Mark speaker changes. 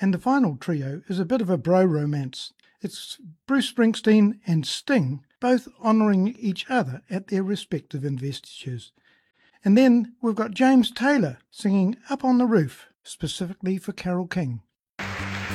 Speaker 1: And the final trio is a bit of a bro romance. It's Bruce Springsteen and Sting, both honouring each other at their respective investitures. And then we've got James Taylor singing Up on the Roof, specifically for Carole King.